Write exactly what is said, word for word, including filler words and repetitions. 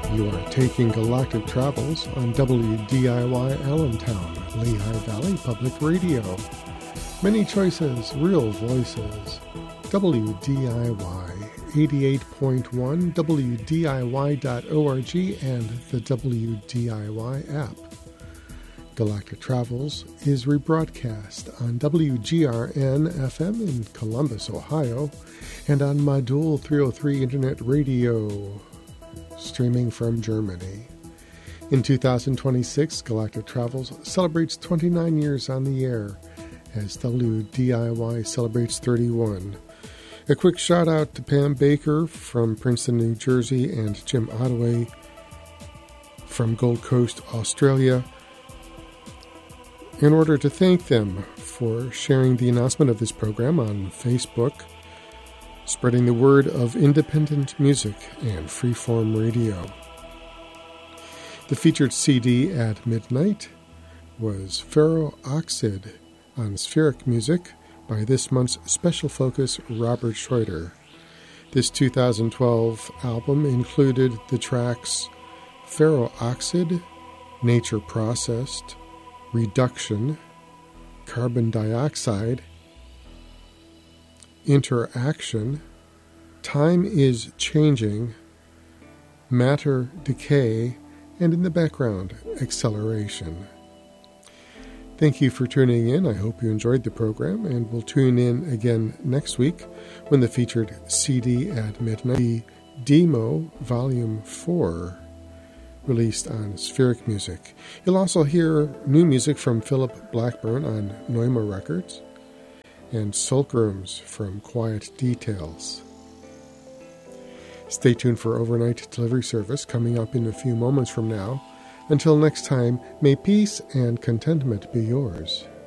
You are taking Galactic Travels on W D I Y Allentown, Lehigh Valley Public Radio. Many choices, real voices. W D I Y eighty-eight point one, W D I Y dot org, and the W D I Y app. Galactic Travels is rebroadcast on W G R N F M in Columbus, Ohio, and on Modul three oh three Internet Radio, streaming from Germany. In two thousand twenty-six, Galactic Travels celebrates twenty-nine years on the air, as W D I Y celebrates thirty-one. A quick shout out to Pam Baker from Princeton, New Jersey, and Jim Ottaway from Gold Coast, Australia, in order to thank them for sharing the announcement of this program on Facebook, spreading the word of independent music and freeform radio. The featured C D at midnight was Ferro Oxide on Spheric Music by this month's special focus, Robert Schroeder. This two thousand twelve album included the tracks Ferro Oxide, Nature Processed, Reduction, Carbon Dioxide, Interaction, Time is Changing, Matter Decay, and in the background, Acceleration. Thank you for tuning in. I hope you enjoyed the program, and we'll tune in again next week when the featured C D at midnight, the Demo Volume four, released on Spheric Music. You'll also hear new music from Philip Blackburn on Noima Records and Sulcrums from Quiet Details. Stay tuned for overnight delivery service coming up in a few moments from now. Until next time, may peace and contentment be yours.